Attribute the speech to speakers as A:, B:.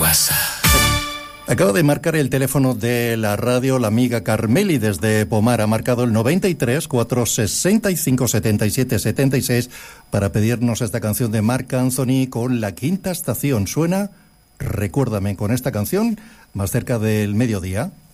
A: pasa?
B: Acaba de marcar el teléfono de la radio la amiga Carmeli desde Pomar. Ha marcado el 93 465 77 76 para pedirnos esta canción de Marc Anthony con La Quinta Estación. Suena Recuérdame con esta canción más cerca del mediodía.